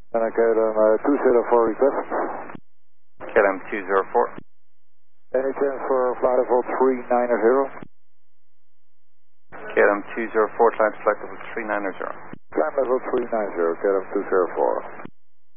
And I get 204 request. KLM 204. Any chance for flight level 390? KLM 204, climb to flight level 390. Climb level 390, KLM 204.